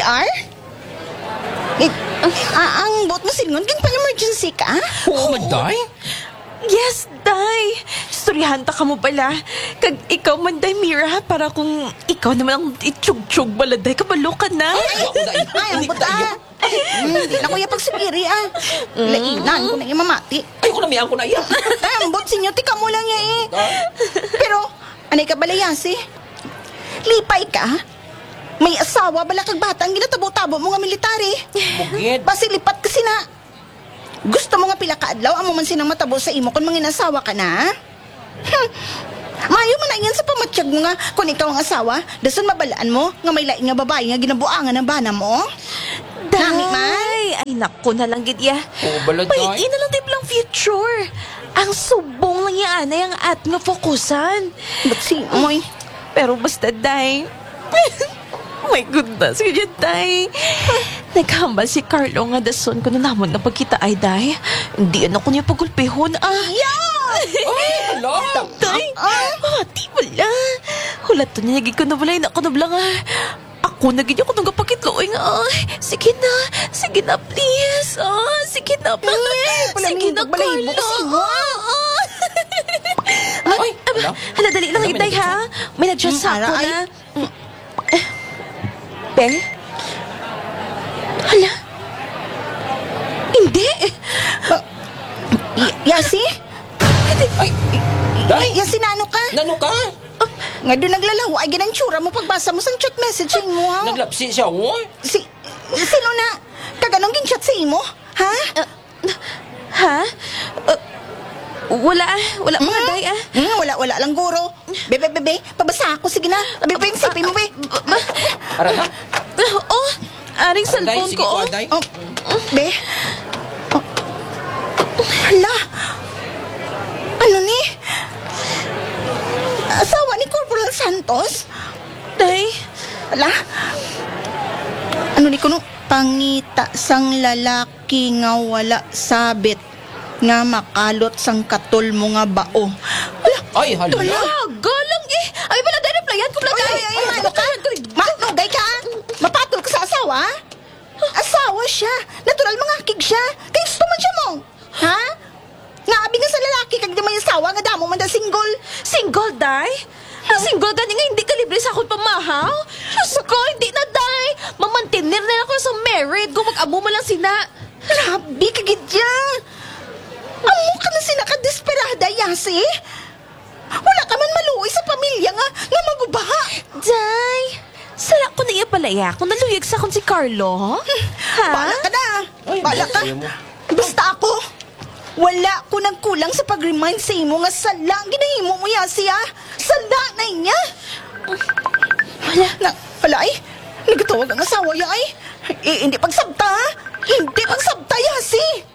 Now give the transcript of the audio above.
CR? Ang bot mo singon, pang emergency ka? Oo, Day. Yes, Day. Storyhanta ka mo pala. Kag ikaw man, Day, Mira, para kung ikaw naman ang itsyug-tsyug bala, Day, kabalo ka na. Ay, ang bot hindi na kuya pagsipiri Lainan ko na yung mamati. Ay, ko na miyang ko na iya. Ay, ang bot sinyo, tika mo lang ya Pero, anay ka balayasi? Lipay ka? May asawa, bala kag bata ang ginatabo-tabo mo nga military. Bukid. Basi lipat kasi na. Gusto mo nga pila ka adlaw, amo man sinang matabo sa imo kung mangin asawa ka na? Mayo man na yan sa pamatsyag mo nga kung ikaw ang asawa, dason mabalaan mo nga may laing nga babae nga ginabuangan ng bana mo. Nami man? Ay, naku na lang, Gidya. Oo, bala, Day. May lang tiblang future. Ang subong lang yan ay ang at nga fokusan. Ba't si Moy? Pero basta, Day. Oh my goodness, ganyan, Day. Naghambal si Carlo nga dason ko na naman na pagkita ay, Day. Hindi ako niya pagulpihon, Ay, hala. Day, di wala. Hulat niya, nagig ko na wala, ako na wala nga. Ako naging ako nung kapakitloy nga. Sige na, please. Sige na, sige na, Carlo. Ay, hala. Hala, dali lang, Day, ha? May nag-chat sa ako na. Be? Hala? Hindi. Yasi? Ay, Day. Yasi na ano ka? Nano ka? Nga doon naglalaho ay ginang tsura mo pagbasa mo sa chat messaging mo. Naglapsi siya, oy. Sino na? Kaganong gin-chat sa imo? Ha? Ha? Wala mga, Day, Wala lang guro. Bebe, pabasa ako. Sige na. Bebe, sipin mo, be. Ara na. Aring cellphone Sige ko, ko, Day. Be. Hala. Ano ni? Asawa ni Corporal Santos? Day. Hala. Ano ni kuno? Pangita sang lalaki nga wala sabit nga makalot sang katol mo nga bao. Hala. Ay, hala. Galang Ay, pala, Day, replyan ko pala, Day. Ano ka? Manugay ka? Mapatol ka sa asawa? Asawa siya. Natural mangakig siya. Kaya gusto man siya mo. Ha? Nga abi nga sa lalaki kag di may asawa nga damo man da single. Single, Day? Single, gani nga hindi ka libre sa akong pamahaw? Diyos ko, hindi na, Day. Mamantinir na ako sa married kung mag-amo mo lang sina. Grabe kagid ya. Amo ka na sinakadesperada, Yasi. Wala ka man maluoy sa pamilya nga magubaha. Day, sala ko na iya palaya kung naluyag sa akong si Carlo. Ha? Bala ka na. Ay, Bala ka. ayaw mo. Basta ako. Wala ko nang kulang sa pag-remind sa imo nga sala ang ginahimo mo, Yasi, ha? Sala na niya. Wala ay. Nagatawag ang asawa ya ay. Hindi pagsabta, ha? Hindi pagsabta, Yasi.